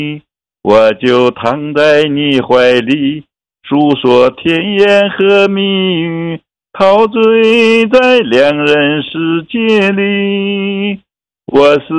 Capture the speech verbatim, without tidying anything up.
我就躺在你怀里，诉说甜言和蜜语，陶醉在两人世界里。我是